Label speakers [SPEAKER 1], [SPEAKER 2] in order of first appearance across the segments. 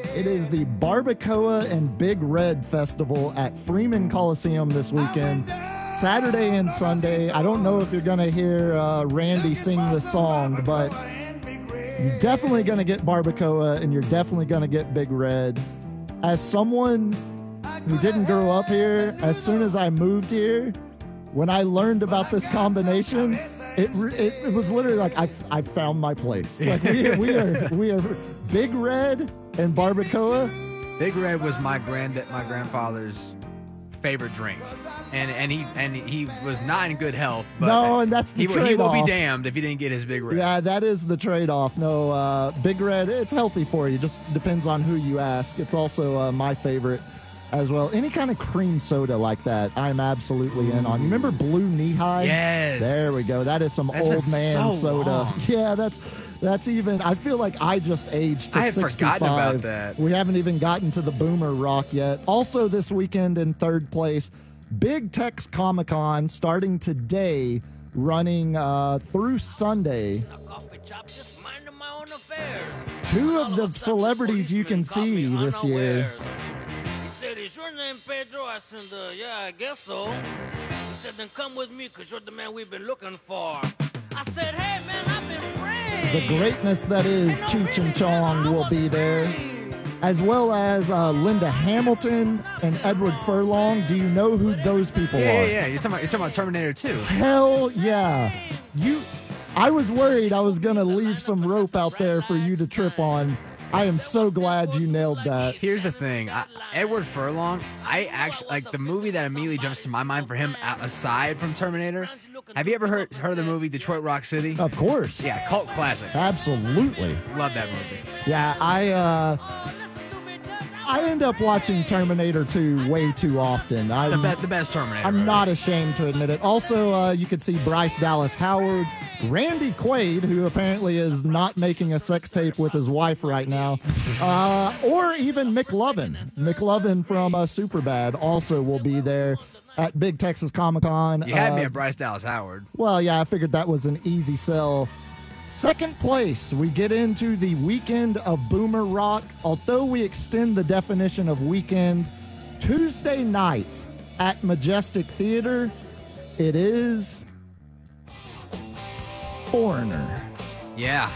[SPEAKER 1] It is the Barbacoa and Big Red Festival at Freeman Coliseum this weekend, Saturday and Sunday. I don't know if you're going to hear Randy sing the song, but you're definitely going to get Barbacoa and you're definitely going to get Big Red. As someone who didn't grow up here, as soon as I moved here, when I learned about this combination, it was literally like I found my place. Like we are Big Red and Barbacoa.
[SPEAKER 2] Big Red was my grandfather's favorite drink, and he was not in good health. But
[SPEAKER 1] no, and that's the trade-off.
[SPEAKER 2] He will be damned if he didn't get his Big Red.
[SPEAKER 1] Yeah, that is the trade-off. No, Big Red, it's healthy for you. Just depends on who you ask. It's also my favorite as well. Any kind of cream soda like that, I'm absolutely in on. You remember Blue Knee High?
[SPEAKER 2] Yes.
[SPEAKER 1] There we go. That is some old man soda.
[SPEAKER 2] Long.
[SPEAKER 1] Yeah, that's even. I feel like I just aged to 65.
[SPEAKER 2] I had forgotten about that.
[SPEAKER 1] We haven't even gotten to the Boomer Rock yet. Also this weekend in third place, Big Tex Comic-Con starting today, running through Sunday. Two of the celebrities you can see this year.
[SPEAKER 3] Is your name Pedro? I said, yeah, I guess so. He said, then come with me, because you're the man we've been looking for. I said, hey, man, I've been praying.
[SPEAKER 1] The greatness that is Cheech and Chong will be there, as well as Linda Hamilton and Edward Furlong. Do you know who those people are?
[SPEAKER 2] Yeah. You're talking about Terminator 2.
[SPEAKER 1] Hell yeah. I was worried I was going to leave some rope out there for you to trip on. I am so glad you nailed that.
[SPEAKER 2] Here's the thing. Edward Furlong, I actually, like, the movie that immediately jumps to my mind for him, aside from Terminator, have you ever heard of the movie Detroit Rock City?
[SPEAKER 1] Of course.
[SPEAKER 2] Yeah, cult classic.
[SPEAKER 1] Absolutely.
[SPEAKER 2] Love that movie.
[SPEAKER 1] Yeah, I end up watching Terminator 2 way too often.
[SPEAKER 2] The best Terminator.
[SPEAKER 1] I'm not ashamed to admit it. Also, you could see Bryce Dallas Howard, Randy Quaid, who apparently is not making a sex tape with his wife right now, or even McLovin. McLovin from Superbad also will be there at Big Texas Comic-Con.
[SPEAKER 2] You had me at Bryce Dallas Howard.
[SPEAKER 1] Well, yeah, I figured that was an easy sell. Second place, we get into the weekend of Boomer Rock. Although we extend the definition of weekend, Tuesday night at Majestic Theater, it is Foreigner.
[SPEAKER 2] Yeah.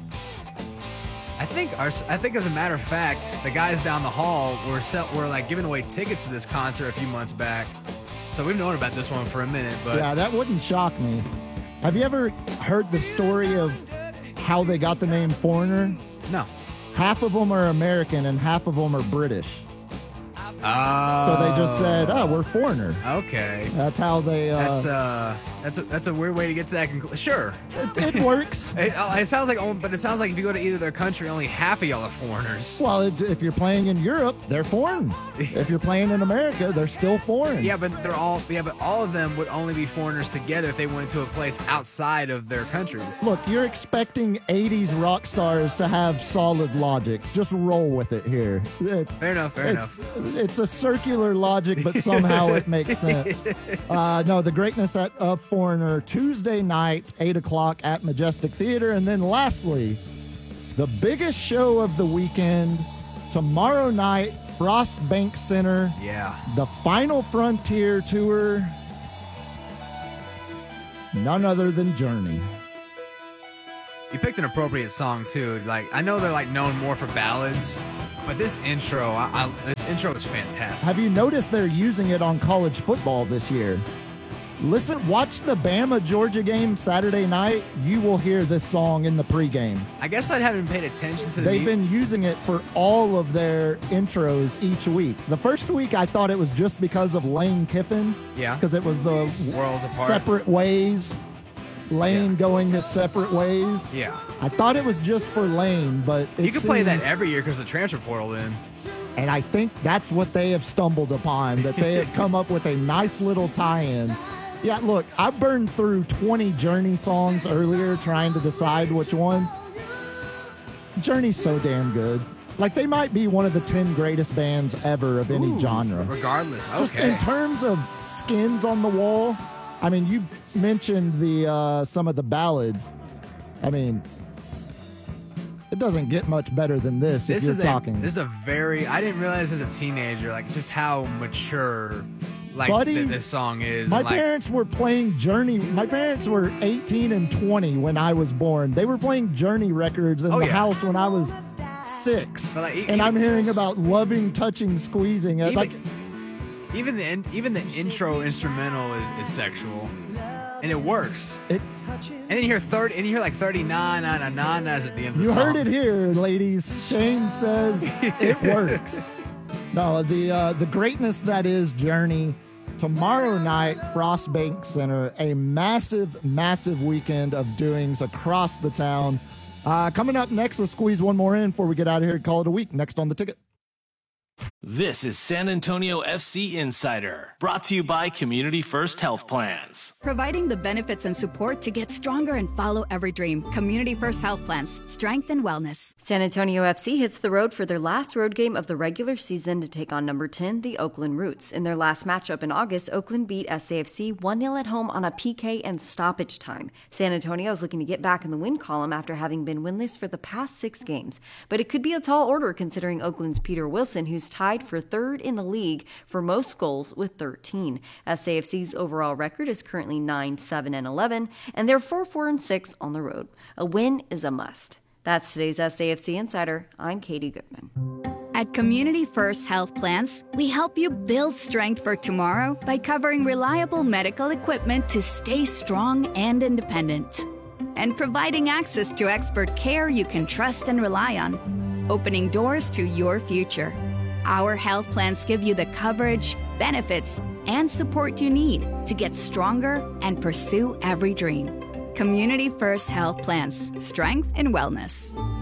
[SPEAKER 2] I think as a matter of fact, the guys down the hall were like giving away tickets to this concert a few months back. So we've known about this one for a minute, but
[SPEAKER 1] yeah, that wouldn't shock me. Have you ever heard the story of how they got the name Foreigner?
[SPEAKER 2] No.
[SPEAKER 1] Half of them are American and half of them are British.
[SPEAKER 2] Oh.
[SPEAKER 1] So they just said, we're Foreigner.
[SPEAKER 2] Okay.
[SPEAKER 1] That's how they...
[SPEAKER 2] That's a weird way to get to that conclusion. Sure.
[SPEAKER 1] It works.
[SPEAKER 2] It sounds like if you go to either their country, only half of y'all are foreigners.
[SPEAKER 1] Well, if you're playing in Europe, they're foreign. If you're playing in America, they're still foreign.
[SPEAKER 2] Yeah, but all of them would only be foreigners together if they went to a place outside of their countries.
[SPEAKER 1] Look, you're expecting 80s rock stars to have solid logic. Just roll with it here.
[SPEAKER 2] Fair enough.
[SPEAKER 1] It's a circular logic, but somehow it makes sense. No, the greatness of Foreigner, Tuesday night, 8 o'clock at Majestic Theater. And then lastly, the biggest show of the weekend, tomorrow night, Frost Bank Center.
[SPEAKER 2] Yeah.
[SPEAKER 1] The Final Frontier Tour. None other than Journey.
[SPEAKER 2] You picked an appropriate song too. Like, I know they're like known more for ballads, but this intro, this intro is fantastic.
[SPEAKER 1] Have you noticed they're using it on college football this year? Watch the Bama-Georgia game Saturday night. You will hear this song in the pregame.
[SPEAKER 2] I guess I haven't paid attention to
[SPEAKER 1] They've been using it for all of their intros each week. The first week, I thought it was just because of Lane Kiffin.
[SPEAKER 2] Yeah.
[SPEAKER 1] Because it was the
[SPEAKER 2] Worlds Apart.
[SPEAKER 1] Separate ways. Lane going his separate ways.
[SPEAKER 2] Yeah.
[SPEAKER 1] I thought it was just for Lane, but
[SPEAKER 2] you can play that every year because the transfer portal in.
[SPEAKER 1] And I think that's what they have stumbled upon, that they have come up with a nice little tie-in. Yeah, look, I burned through 20 Journey songs earlier trying to decide which one. Journey's so damn good. Like, they might be one of the 10 greatest bands ever of any genre.
[SPEAKER 2] Regardless, okay.
[SPEAKER 1] Just in terms of skins on the wall, I mean, you mentioned some of the ballads. I mean, It doesn't get much better than this if you're talking.
[SPEAKER 2] This is a very, I didn't realize as a teenager, like just how mature like
[SPEAKER 1] Buddy,
[SPEAKER 2] this song is.
[SPEAKER 1] My parents were playing Journey. My parents were 18 and 20 when I was born. They were playing Journey records in the house when I was 6. And I'm hearing about loving, touching, squeezing.
[SPEAKER 2] Even the intro instrumental is sexual, and it works. And then you hear like 39 as at the end of the song.
[SPEAKER 1] You heard it here, ladies. Shane says it works. No, the greatness that is Journey. Tomorrow night, Frost Bank Center, a massive, massive weekend of doings across the town. Coming up next, let's squeeze one more in before we get out of here and call it a week. Next on The Ticket.
[SPEAKER 4] This is San Antonio FC Insider, brought to you by Community First Health Plans.
[SPEAKER 5] Providing the benefits and support to get stronger and follow every dream. Community First Health Plans, strength and wellness.
[SPEAKER 6] San Antonio FC hits the road for their last road game of the regular season to take on number 10, the Oakland Roots. In their last matchup in August, Oakland beat SAFC 1-0 at home on a PK and stoppage time. San Antonio is looking to get back in the win column after having been winless for the past 6 games. But it could be a tall order considering Oakland's Peter Wilson, who's tied for 3rd in the league for most goals with 13. SAFC's overall record is currently 9-7-11, and they're 4-4-6 on the road. A win is a must. That's today's SAFC Insider. I'm Katie Goodman.
[SPEAKER 5] At Community First Health Plans, we help you build strength for tomorrow by covering reliable medical equipment to stay strong and independent, and providing access to expert care you can trust and rely on, opening doors to your future. Our health plans give you the coverage, benefits, and support you need to get stronger and pursue every dream. Community First Health Plans, strength and wellness.